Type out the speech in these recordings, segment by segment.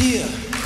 Hier.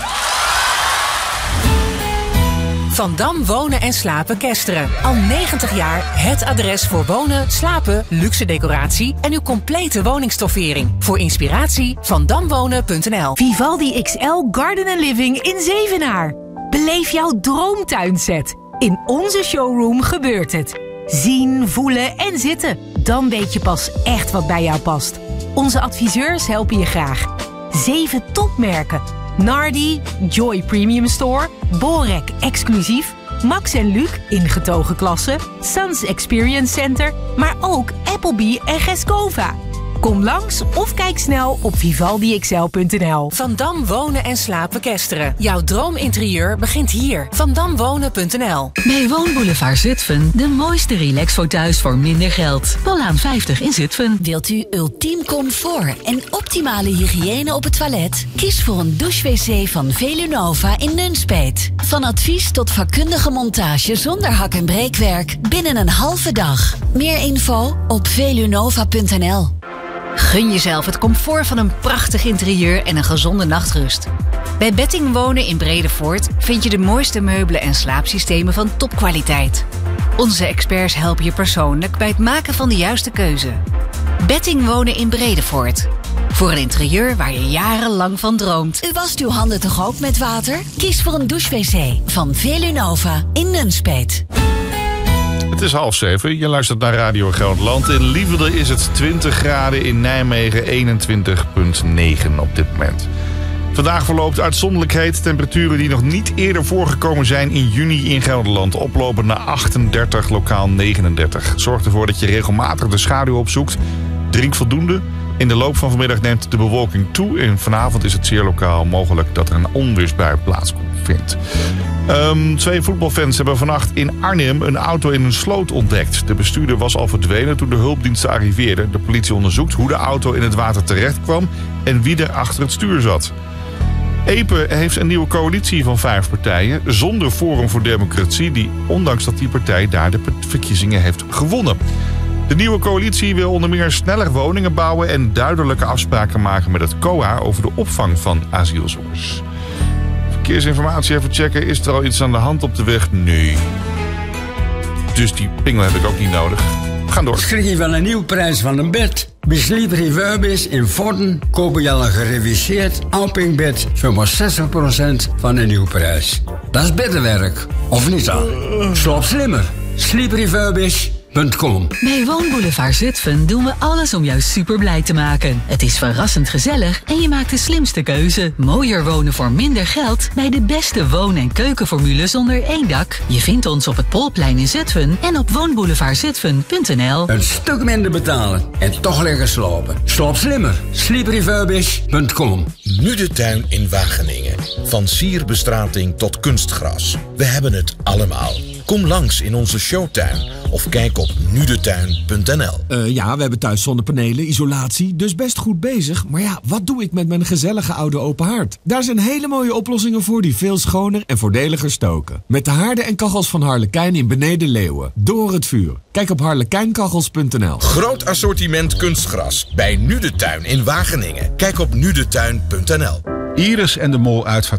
Van Dam Wonen en Slapen Kesteren. Al 90 jaar het adres voor wonen, slapen, luxe decoratie en uw complete woningstoffering. Voor inspiratie vandamwonen.nl. Vivaldi XL Garden & Living in Zevenaar. Beleef jouw droomtuinset. In onze showroom gebeurt het. Zien, voelen en zitten. Dan weet je pas echt wat bij jou past. Onze adviseurs helpen je graag. 7 topmerken. Nardi, Joy Premium Store, Borek Exclusief, Max en Luc ingetogen klasse, Sans Experience Center, maar ook Applebee en Gescova. Kom langs of kijk snel op vivaldixl.nl. Van Dam Wonen en Slapen Kesteren. Jouw droominterieur begint hier. Vandamwonen.nl. Bij Woonboulevard Zutphen de mooiste relaxfoto's voor minder geld. Paulaan 50 in Zutphen. Wilt u ultiem comfort en optimale hygiëne op het toilet? Kies voor een douche-wc van Velunova in Nunspeet. Van advies tot vakkundige montage zonder hak- en breekwerk binnen een halve dag. Meer info op velunova.nl. Gun jezelf het comfort van een prachtig interieur en een gezonde nachtrust. Bij Betting Wonen in Bredevoort vind je de mooiste meubelen en slaapsystemen van topkwaliteit. Onze experts helpen je persoonlijk bij het maken van de juiste keuze. Betting Wonen in Bredevoort. Voor een interieur waar je jarenlang van droomt. U wast uw handen toch ook met water? Kies voor een douche-wc van Velunova in Nunspeet. Het is 6:30. Je luistert naar Radio Gelderland. In Lievelde is het 20 graden, in Nijmegen 21,9 op dit moment. Vandaag verloopt uitzonderlijkheid. Temperaturen die nog niet eerder voorgekomen zijn in juni in Gelderland. Oplopen naar 38, lokaal 39. Zorg ervoor dat je regelmatig de schaduw opzoekt. Drink voldoende. In de loop van vanmiddag neemt de bewolking toe. En vanavond is het zeer lokaal mogelijk dat er een onweersbui plaatsvindt. 2 voetbalfans hebben vannacht in Arnhem een auto in een sloot ontdekt. De bestuurder was al verdwenen toen de hulpdiensten arriveerden. De politie onderzoekt hoe de auto in het water terecht kwam en wie er achter het stuur zat. Epe heeft een nieuwe coalitie van 5 partijen zonder Forum voor Democratie, die ondanks dat die partij daar de verkiezingen heeft gewonnen. De nieuwe coalitie wil onder meer sneller woningen bouwen en duidelijke afspraken maken met het COA over de opvang van asielzoekers. Verkeersinformatie even checken. Is er al iets aan de hand op de weg? Nee. Dus die pingel heb ik ook niet nodig. We gaan door. Schrik van een nieuwe prijs van een bed. Bij Sleep Refurbished in Vorden kopen je al een gereviseerd Alpingbed voor maar 60% van de nieuwe prijs. Dat is beddenwerk. Of niet dan? Slaap slimmer. Sleeprefurbished.com. Bij Woonboulevard Zutphen doen we alles om jou super blij te maken. Het is verrassend gezellig en je maakt de slimste keuze. Mooier wonen voor minder geld bij de beste woon- en keukenformules onder één dak. Je vindt ons op het Polplein in Zutphen en op woonboulevardzutphen.nl. Een stuk minder betalen en toch lekker slapen. Slaap slimmer. Sleeprefurbished.com. Nu de tuin in Wageningen. Van sierbestrating tot kunstgras. We hebben het allemaal. Kom langs in onze showtuin of kijk op nudetuin.nl. Ja, we hebben thuis zonnepanelen, isolatie, dus best goed bezig. Maar ja, wat doe ik met mijn gezellige oude open haard? Daar zijn hele mooie oplossingen voor die veel schoner en voordeliger stoken. Met de haarden en kachels van Harlekijn in Beneden Leeuwen. Door het vuur. Kijk op harlekijnkachels.nl. Groot assortiment kunstgras bij Nu de Tuin in Wageningen. Kijk op nudetuin.nl. Iris en de Mol